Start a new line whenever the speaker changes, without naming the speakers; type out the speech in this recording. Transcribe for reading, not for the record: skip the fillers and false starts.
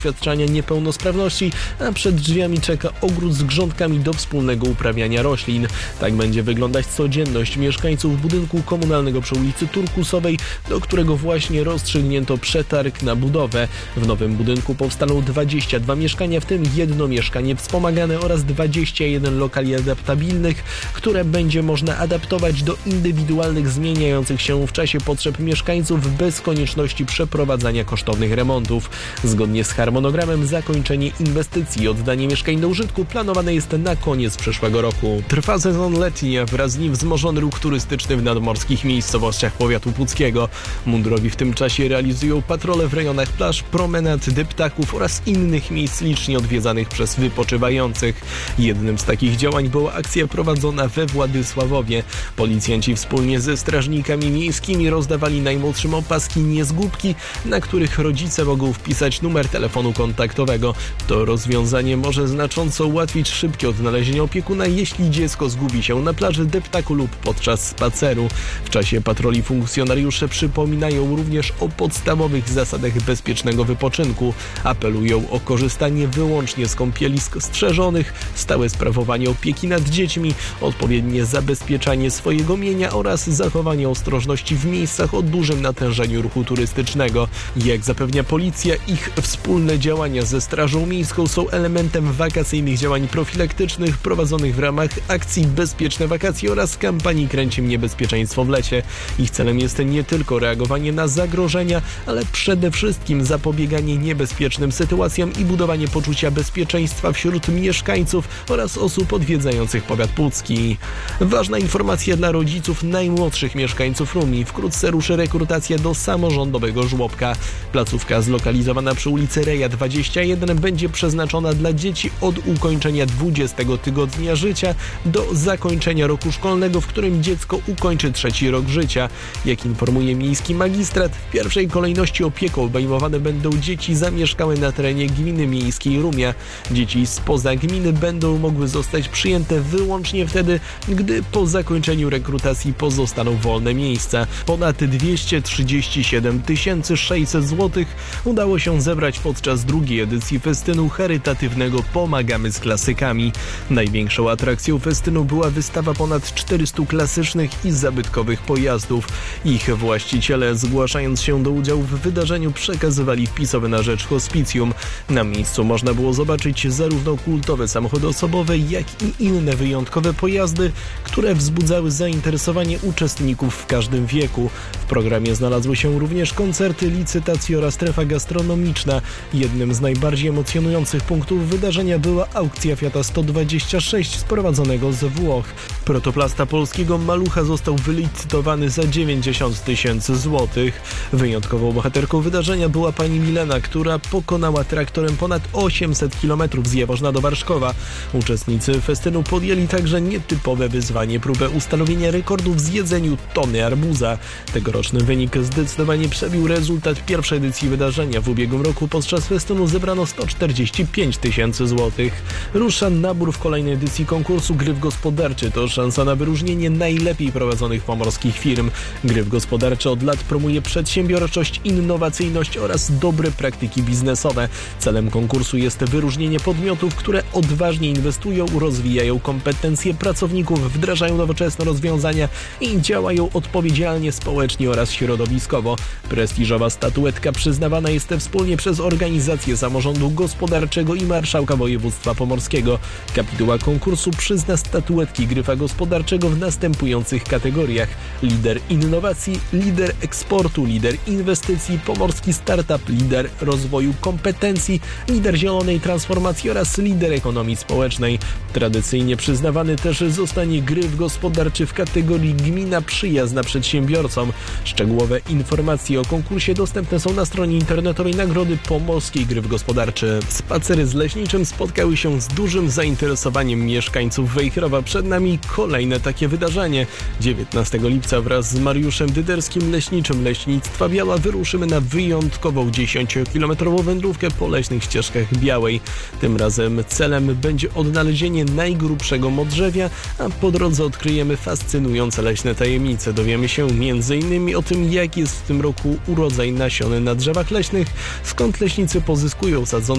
doświadczania niepełnosprawności, a przed drzwiami czeka ogród z grządkami do wspólnego uprawiania roślin. Tak będzie wyglądać codzienność mieszkańców budynku komunalnego przy ulicy Turkusowej, do którego właśnie rozstrzygnięto przetarg na budowę. W nowym budynku powstaną 22 mieszkania, w tym jedno mieszkanie wspomagane oraz 21 lokali adaptabilnych, które będzie można adaptować do indywidualnych, zmieniających się w czasie potrzeb mieszkańców bez konieczności przeprowadzania kosztownych remontów. Zgodnie z harmonogramem zakończenie inwestycji i oddanie mieszkań do użytku planowane jest na koniec przyszłego roku. Trwa sezon letni, a wraz z nim wzmożony ruch turystyczny w nadmorskich miejscowościach powiatu puckiego. Mundurowi w tym czasie realizują patrole w rejonach plaż, promenad, deptaków oraz innych miejsc licznie odwiedzanych przez wypoczywających. Jednym z takich działań była akcja prowadzona we Władysławowie. Policjanci wspólnie ze strażnikami miejskimi rozdawali najmłodszym opaski niezgubki, na których rodzice mogą wpisać numer telefonu kontaktowego. To rozwiązanie może znacząco ułatwić szybkie odnalezienie opiekuna, jeśli dziecko zgubi się na plaży, deptaku lub podczas spaceru. W czasie patroli funkcjonariusze przypominają również o podstawowych zasadach bezpiecznego wypoczynku. Apelują o korzystanie wyłącznie z kąpielisk strzeżonych, stałe sprawowanie opieki nad dziećmi, odpowiednie zabezpieczanie swojego mienia oraz zachowanie ostrożności w miejscach o dużym natężeniu ruchu turystycznego. Jak zapewnia policja, ich wspólne działania ze Strażą Miejską są elementem wakacyjnych działań profilaktycznych prowadzonych w ramach akcji Bezpieczne Wakacje oraz kampanii Kręcim Niebezpieczeństwo w lecie. Ich celem jest nie tylko reagowanie na zagrożenia, ale przede wszystkim zapobieganie niebezpiecznym sytuacjom i budowanie poczucia bezpieczeństwa wśród mieszkańców oraz osób odwiedzających powiat pucki. Ważna informacja dla rodziców najmłodszych mieszkańców Rumi. Wkrótce ruszy rekrutacja do samorządowego żłobka. Placówka zlokalizowana przy ulicy Reja 21 będzie przeznaczona dla dzieci od ukończenia 20 tygodnia życia do zakończenia roku szkolnego, w którym dziecko ukończy 3. rok życia. Jak informuje miejski magistrat, w pierwszej kolejności opieką obejmowane będą dzieci zamieszkałe na terenie gminy miejskiej Rumia. Dzieci spoza gminy będą mogły zostać przyjęte wyłącznie wtedy, gdy po zakończeniu rekrutacji pozostaną wolne miejsca. Ponad 237 600 zł udało się zebrać podczas drugiej edycji festynu charytatywnego Pomagamy z klasykami. Największą atrakcją festynu była wystawa ponad 400 klasycznych i zabytkowych pojazdów. Ich właściciele, zgłaszając się do udziału w wydarzeniu, przekazywali wpisowe na rzecz hospicjum. Na miejscu można było zobaczyć zarówno kultowe samochody osobowe, jak i inne wyjątkowe pojazdy, które wzbudzały zainteresowanie uczestników w każdym wieku. W programie znalazły się również koncerty, licytacje oraz strefa gastronomiczna. Jednym z najbardziej emocjonujących punktów wydarzenia była aukcja Fiata 126 sprowadzonego ze Włoch. Protoplasta polskiego malucha został wylicytowany za 90 000 złotych. Wyjątkową bohaterką wydarzenia była pani Milena, która pokonała traktorem ponad 800 km z Jaworzna do Warszkowa. Uczestnicy festynu podjęli także nietypowe wyzwanie, próbę ustanowienia rekordów w zjedzeniu tony arbuza. Tegoroczny wynik zdecydowanie przebił rezultat pierwszej edycji wydarzenia. W ubiegłym roku podczas festynu zebrano 145 000 złotych. Rusza nabór w kolejnej edycji konkursu Gryf Gospodarczy. To szansa na wyróżnienie najlepiej prowadzonych pomorskich firm. Gryf Gospodarczy od lat promuje przedsiębiorczość, innowacyjność oraz dobre praktyki biznesowe. Celem konkursu jest wyróżnienie podmiotów, które odważnie inwestują, rozwijają kompetencje pracowników, wdrażają nowoczesne rozwiązania i działają odpowiedzialnie społecznie oraz środowiskowo. Prestiżowa statuetka przyznawana jest wspólnie przez Organizację Samorządu Gospodarczego i Marszałka Województwa Pomorskiego. Kapituła konkursu przyzna statuetki Gryfa Gospodarczego w następujących kategoriach: lider innowacji, lider eksportu, lider inwestycji, pomorski startup, lider rozwoju kompetencji, lider zielonej transformacji oraz lider ekonomii społecznej. Tradycyjnie przyznawany też zostanie Gryf Gospodarczy w kategorii gmina przyjazna przedsiębiorcom. Szczegółowe informacje o konkursie dostępne są na stronie internetowej Nagrody Pomorskiej Gryf Gospodarczy. Spacery z leśniczym spotkały się z dużym zainteresowaniem mieszkańców Wejherowa. Przed nami kolejne takie wydarzenie. 19 lipca wraz z Mariuszem Dyderskim, leśniczym Leśnictwa Biała, wyruszymy na wyjątkową 10-kilometrową wędrówkę po leśnych ścieżkach Białej. Tym razem celem będzie odnalezienie najgrubszego modrzewia, a po drodze odkryjemy fascynujące leśne tajemnice. Dowiemy się m.in. o tym, jak jest w tym roku urodzaj nasiony na drzewach leśnych, skąd leśnicy mieszkańcy pozyskują sadzonki